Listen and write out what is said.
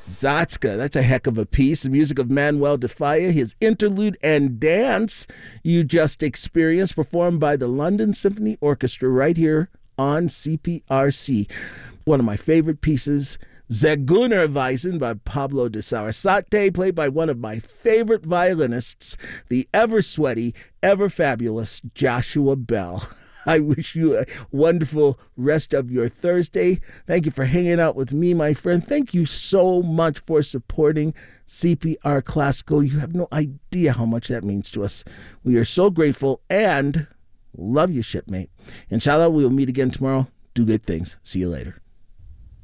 Zatska, that's a heck of a piece. The music of Manuel de Falla, his interlude and dance you just experienced, performed by the London Symphony Orchestra right here on CPRC. One of my favorite pieces, Zigeunerweisen by Pablo de Sarasate, played by one of my favorite violinists, the ever sweaty, ever fabulous Joshua Bell. I wish you a wonderful rest of your Thursday. Thank you for hanging out with me, my friend. Thank you so much for supporting CPR Classical. You have no idea how much that means to us. We are so grateful and love you, shipmate. Inshallah, we'll meet again tomorrow. Do good things. See you later.